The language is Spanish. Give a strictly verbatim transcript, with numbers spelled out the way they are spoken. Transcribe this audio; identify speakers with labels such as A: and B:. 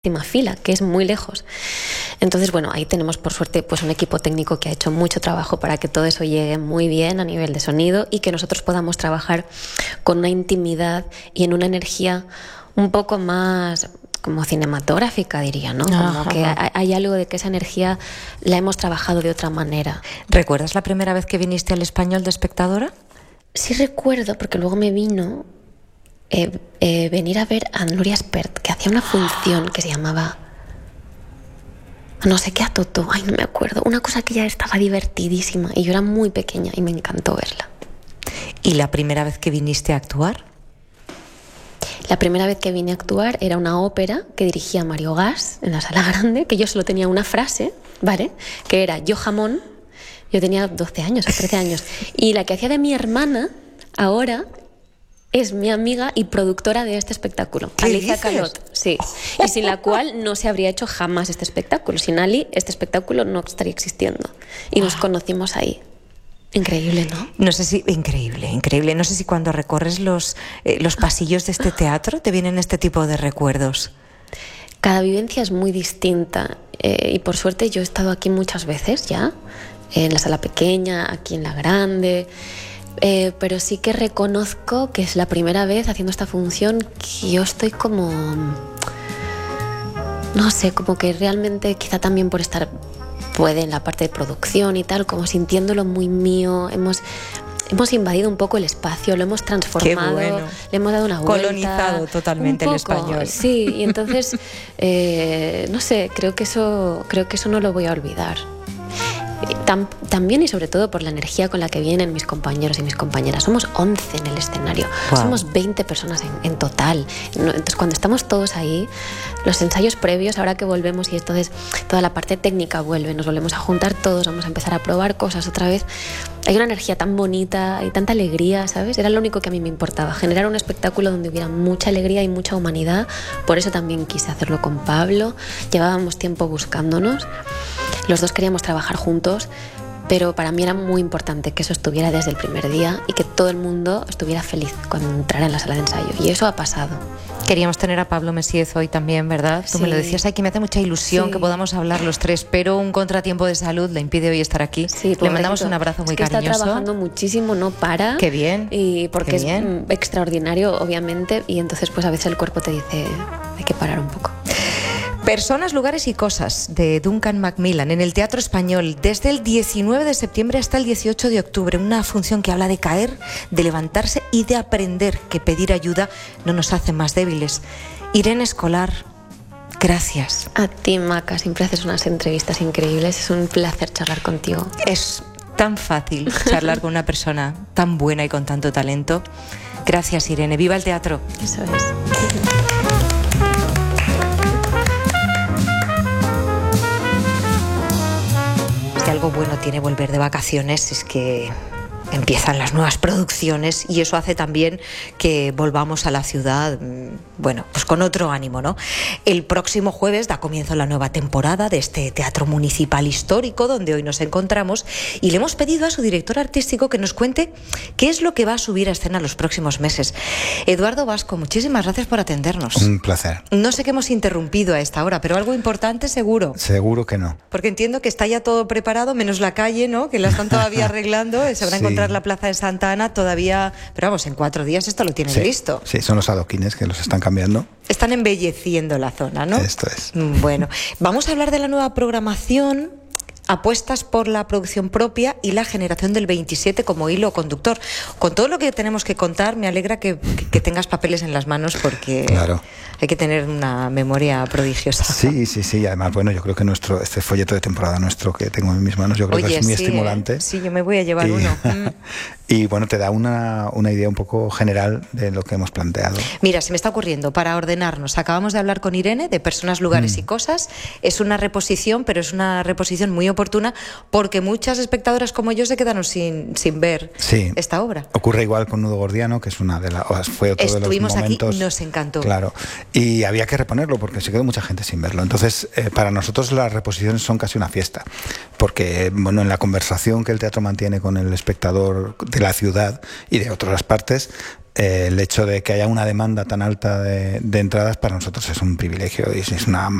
A: última fila, que es muy lejos. Entonces, bueno, ahí tenemos por suerte pues un equipo técnico que ha hecho mucho trabajo para que todo eso llegue muy bien a nivel de sonido y que nosotros podamos trabajar con una intimidad y en una energía un poco más como cinematográfica, diría, ¿no? Como
B: Ajá.
A: que hay algo de que esa energía la hemos trabajado de otra manera.
B: ¿Recuerdas la primera vez que viniste al Español de espectadora?
A: Sí recuerdo, porque luego me vino eh, eh, venir a ver a Nuria Espert, que hacía una función que se llamaba no sé qué a Totó, ay no me acuerdo, una cosa que ya estaba divertidísima y yo era muy pequeña y me encantó verla.
B: ¿Y la primera vez que viniste a actuar?
A: La primera vez que vine a actuar era una ópera que dirigía Mario Gas en la Sala Grande, que yo solo tenía una frase, ¿vale? Que era yo jamón, yo tenía doce años o trece años, y la que hacía de mi hermana ahora es mi amiga y productora de este espectáculo, Alicia
B: dices?
A: Calot, sí, y sin la cual no se habría hecho jamás este espectáculo. Sin Ali, este espectáculo no estaría existiendo. Y nos conocimos ahí. Increíble, ¿no?
B: No sé si increíble, increíble. No sé si cuando recorres los eh, los pasillos de este teatro te vienen este tipo de recuerdos.
A: Cada vivencia es muy distinta eh, y por suerte yo he estado aquí muchas veces ya, en la sala pequeña, aquí en la grande. Eh, pero sí que reconozco que es la primera vez haciendo esta función que yo estoy como, no sé, como que realmente quizá también por estar, puede en la parte de producción y tal, como sintiéndolo muy mío, hemos, hemos invadido un poco el espacio, lo hemos transformado,
B: Qué bueno.
A: le hemos dado una vuelta.
B: Colonizado totalmente
A: un
B: el
A: poco,
B: español.
A: Sí, y entonces, eh, no sé, creo que eso, creo que eso no lo voy a olvidar. Tam, también y sobre todo por la energía con la que vienen mis compañeros y mis compañeras. Somos once en el escenario, wow. Somos veinte personas en, en total. Entonces cuando estamos todos ahí, los ensayos previos, ahora que volvemos y entonces toda la parte técnica vuelve, nos volvemos a juntar todos, vamos a empezar a probar cosas otra vez. Hay una energía tan bonita y tanta alegría, ¿sabes? Era lo único que a mí me importaba, generar un espectáculo donde hubiera mucha alegría y mucha humanidad. Por eso también quise hacerlo con Pablo. Llevábamos tiempo buscándonos. Los dos queríamos trabajar juntos, pero para mí era muy importante que eso estuviera desde el primer día y que todo el mundo estuviera feliz cuando entrara en la sala de ensayo. Y eso ha pasado.
B: Queríamos tener a Pablo Messiez hoy también, ¿verdad? Tú
A: sí.
B: me lo decías, ay, que me hace mucha ilusión sí. que podamos hablar los tres, pero un contratiempo de salud le impide hoy estar aquí.
A: Sí,
B: le mandamos un abrazo muy
A: es que
B: cariñoso.
A: Está trabajando muchísimo, no para.
B: Qué bien.
A: Y porque
B: qué
A: es
B: bien.
A: extraordinario, obviamente, y entonces pues a veces el cuerpo te dice, hay que parar un poco.
B: Personas, lugares y cosas, de Duncan Macmillan, en el Teatro Español, desde el diecinueve de septiembre hasta el dieciocho de octubre. Una función que habla de caer, de levantarse y de aprender que pedir ayuda no nos hace más débiles. Irene Escolar, gracias.
A: A ti, Maca, siempre haces unas entrevistas increíbles. Es un placer charlar contigo.
B: Es tan fácil charlar con una persona tan buena y con tanto talento. Gracias, Irene. ¡Viva el teatro!
A: Eso es.
B: Algo bueno tiene volver de vacaciones, es que empiezan las nuevas producciones y eso hace también que volvamos a la ciudad, bueno, pues con otro ánimo, ¿no? El próximo jueves da comienzo la nueva temporada de este Teatro Municipal Histórico donde hoy nos encontramos y le hemos pedido a su director artístico que nos cuente qué es lo que va a subir a escena los próximos meses. Eduardo Vasco, muchísimas gracias por atendernos.
C: Un placer.
B: No sé qué hemos interrumpido a esta hora, pero algo importante seguro.
C: Seguro que no.
B: Porque entiendo que está ya todo preparado, menos la calle, ¿no? Que la están todavía arreglando, se van a
C: sí.
B: encontrar la Plaza de Santa Ana todavía, pero vamos, en cuatro días esto lo tienen
C: sí,
B: listo.
C: Sí, son los adoquines que los están cambiando.
B: Están embelleciendo la zona, ¿no?
C: Esto es.
B: Bueno, vamos a hablar de la nueva programación, apuestas por la producción propia y la generación del veintisiete como hilo conductor. Con todo lo que tenemos que contar, me alegra que, que, que tengas papeles en las manos porque
C: claro.
B: hay que tener una memoria prodigiosa.
C: Sí, sí, sí. Además, bueno, yo creo que nuestro este folleto de temporada nuestro que tengo en mis manos, yo creo
B: Oye,
C: que es muy
B: sí,
C: estimulante.
B: Eh, sí, yo me voy a llevar
C: y,
B: uno.
C: Y bueno, te da una, una idea un poco general de lo que hemos planteado.
B: Mira, se me está ocurriendo, para ordenarnos, acabamos de hablar con Irene de Personas, Lugares
C: mm.
B: y Cosas. Es una reposición, pero es una reposición muy oportuna porque muchas espectadoras como yo se quedaron sin, sin ver
C: sí.
B: esta obra.
C: Ocurre igual con Nudo Gordiano, que es una de las... Fue otro
B: Estuvimos
C: de los momentos,
B: aquí, nos encantó.
C: Claro, y había que reponerlo porque se quedó mucha gente sin verlo. Entonces, eh, para nosotros las reposiciones son casi una fiesta, porque bueno, en la conversación que el teatro mantiene con el espectador de la ciudad y de otras partes, eh, el hecho de que haya una demanda tan alta de, de entradas para nosotros es un privilegio y es una